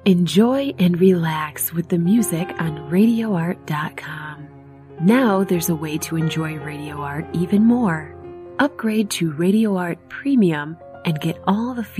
Enjoy and relax with the music on RadioArt.com. Now there's a way to enjoy Radio Art even more. Upgrade to Radio Art Premium and get all the